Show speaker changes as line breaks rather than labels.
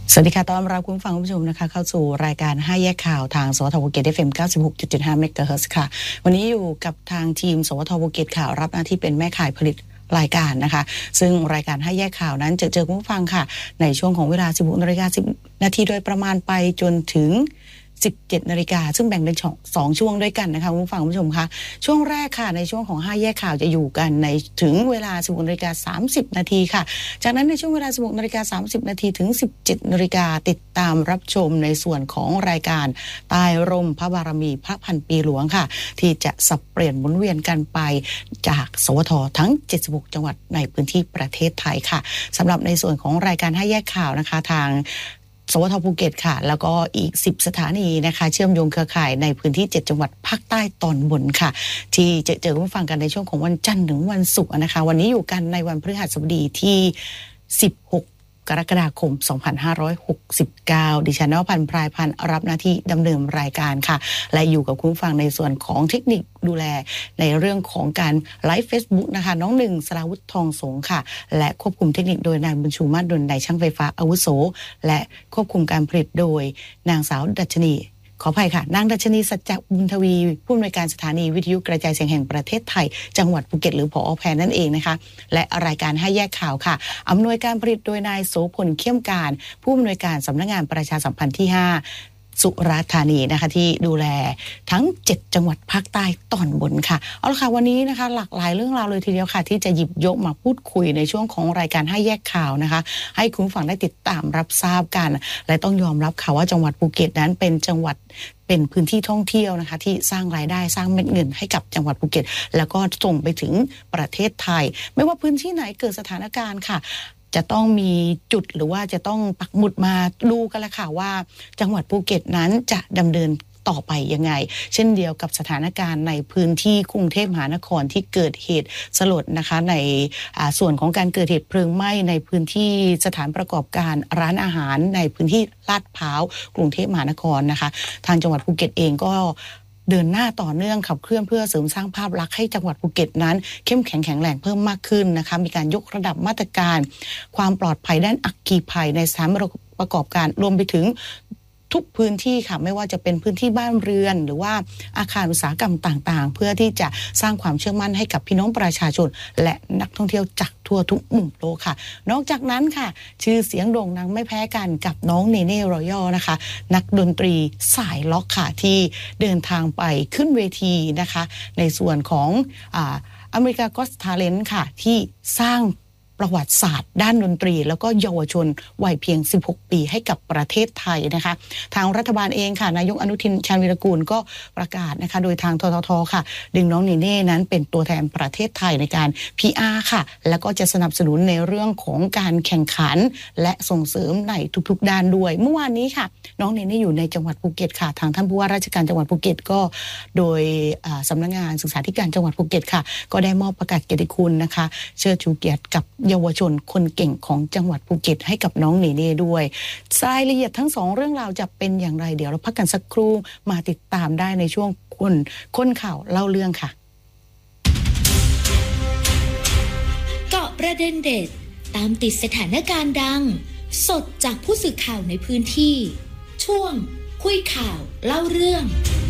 สวัสดีค่ะต้อนรับคุณฟังคุณผู้ชมนะคะเข้าสู่รายการ5แยกข่าวทางสวทภูเก็ต FM 96.75 เมกะเฮิรตซ์ค่ะวันนี้อยู่กับทางทีมสวทภูเก็ตข่าวรับหน้าที่เป็นแม่ข่ายผลิตรายการนะคะซึ่งรายการ5แยกข่าวนั้นจะเจอคุณผู้ฟังค่ะในช่วงของเวลา 16:10 นาทีโดยประมาณไปจนถึง17 นาฬิกาซึ่งแบ่งเป็น2ช่วงด้วยกันนะคะคุณผู้ฟังคุณผู้ชมคะช่วงแรกค่ะในช่วงของ5แยกข่าวจะอยู่กันในถึงเวลา 16:30 นาทีค่ะจากนั้นในช่วงเวลา 16:30 นาทีถึง 17 นาฬิกาติดตามรับชมในส่วนของรายการใต้ร่มพระบารมีพระพันปีหลวงค่ะที่จะสับเปลี่ยนหมุนเวียนกันไปจากสวททั้ง76จังหวัดในพื้นที่ประเทศไทยค่ะสำหรับในส่วนของรายการ5แยกข่าวนะคะทางสวทภูเก็ตค่ะแล้วก็อีก10สถานีนะคะเชื่อมโยงเครือข่ายในพื้นที่7จังหวัดภาคใต้ตอนบนค่ะที่จะเจอคุณผู้ฟังกันในช่วงของวันจันทร์ถึงวันศุกร์นะคะวันนี้อยู่กันในวันพฤหัสบดีที่16กรกฎาคม 2569 ดิฉันนวพันธ์พรายพันธ์รับหน้าที่ดำเนินรายการค่ะและอยู่กับคุณผู้ฟังในส่วนของเทคนิคดูแลในเรื่องของการไลฟ์ Facebook นะคะน้องหนึ่งสราวุธทองสงค่ะและควบคุมเทคนิคโดยนายบุญชูมาศดลนายช่างไฟฟ้าอาวุโสและควบคุมการผลิตโดยนางสาวดัชนีขออภัยค่ะนางดัชนีสัจจบุญทวีผู้อำนวยการสถานีวิทยุกระจายเสียงแห่งประเทศไทยจังหวัดภูเก็ตหรือผอ.แพนนั่นเองนะคะและรายการ5แยกข่าวค่ะอำนวยการผลิตโดยนายโสพลเข้มการผู้อำนวยการสำนักงานประชาสัมพันธ์ที่5สุราษฎร์ธานีนะคะที่ดูแลทั้ง7จังหวัดภาคใต้ตอนบนค่ะเอาละค่ะวันนี้นะคะหลากหลายเรื่องราวเลยทีเดียวค่ะที่จะหยิบยกมาพูดคุยในช่วงของรายการ5แยกข่าวนะคะให้คุณผู้ฟังได้ติดตามรับทราบกันและต้องยอมรับค่ะว่าจังหวัดภูเก็ตนั้นเป็นจังหวัดเป็นพื้นที่ท่องเที่ยวนะคะที่สร้างรายได้สร้างเม็ดเงินให้กับจังหวัดภูเก็ตแล้วก็ส่งไปถึงประเทศไทยไม่ว่าพื้นที่ไหนเกิดสถานการณ์ค่ะจะต้องมีจุดหรือว่าจะต้องปักหมุดมาดูกันละค่ะว่าจังหวัดภูเก็ตนั้นจะดำเนินต่อไปยังไงเช่นเดียวกับสถานการณ์ในพื้นที่กรุงเทพมหานครที่เกิดเหตุสลดนะคะในส่วนของการเกิดเหตุเพลิงไหม้ในพื้นที่สถานประกอบการร้านอาหารในพื้นที่ลาดพร้าวกรุงเทพมหานครนะคะทางจังหวัดภูเก็ตเองก็เดินหน้าต่อเนื่องขับเคลื่อนเพื่อเสริมสร้างภาพลักษณ์ให้จังหวัดภูเก็ตนั้นเข้มแข็งแข็งแรงเพิ่มมากขึ้นนะคะมีการยกระดับมาตรการความปลอดภัยด้านอัคคีภัยในสถานประกอบการรวมไปถึงทุกพื้นที่ค่ะไม่ว่าจะเป็นพื้นที่บ้านเรือนหรือว่าอาคารอุตสาหกรรมต่างๆเพื่อที่จะสร้างความเชื่อมั่นให้กับพี่น้องประชาชนและนักท่องเที่ยวจากทั่วทุกมุมโลกค่ะนอกจากนั้นค่ะชื่อเสียงโด่งดังไม่แพ้กันกับน้องเนเน่รอยัลนะคะนักดนตรีสายล็อกค่ะที่เดินทางไปขึ้นเวทีนะคะในส่วนของอเมริกาก็อต ทาเลนต์ค่ะที่สร้างประวัติศาสตร์ด้านดนตรีแล้วก็เยาวชนวัยเพียง16ปีให้กับประเทศไทยนะคะทางรัฐบาลเองค่ะนายกอนุทินชาญวีรกูลก็ประกาศนะคะโดยทางทททค่ะดึงน้องเนเน่นั้นเป็นตัวแทนประเทศไทยในการ PR ค่ะแล้วก็จะสนับสนุนในเรื่องของการแข่งขันและส่งเสริมในทุกๆด้านด้วยเมื่อวานนี้ค่ะน้องเนเน่อยู่ในจังหวัดภูเก็ตค่ะทางท่านผู้ว่าราชการจังหวัดภูเก็ตก็โดยสำนักงานศึกษาธิการจังหวัดภูเก็ตค่ะก็ได้มอบประกาศเกียรติคุณนะคะเชิดชูเกียรติกับเยาวชนคนเก่งของจังหวัดภูเก็ตให้กับน้องเนเน่ด้วยรายละเอียดทั้ง2เรื่องราวจะเป็นอย่างไรเดี๋ยวเราพักกันสักครู่มาติดตามได้ในช่วงค้นข่าวเล่าเรื่องค่ะ
เกาะประเด็นเด็ดตามติดสถานการณ์ดังสดจากผู้สื่อข่าวในพื้นที่ช่วงคุยข่าวเล่าเรื่อง